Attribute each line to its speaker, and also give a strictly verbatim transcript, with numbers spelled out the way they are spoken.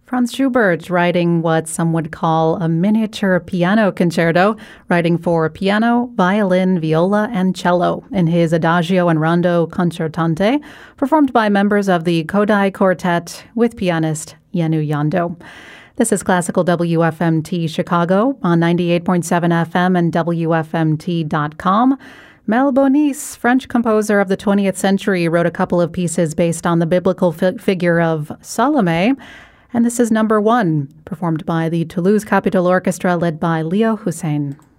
Speaker 1: Franz Schubert writing what some would call a miniature piano concerto, writing for piano, violin, viola, and cello in his Adagio and Rondo Concertante, performed by members of the Kodály Quartet with pianist Jenő Jandó. This is Classical W F M T Chicago on ninety-eight point seven F M and W F M T dot com. Mel Bonis, French composer of the twentieth century, wrote a couple of pieces based on the biblical fi- figure of Salome. And this is number one, performed by the Toulouse Capitol Orchestra led by Leo Hussein.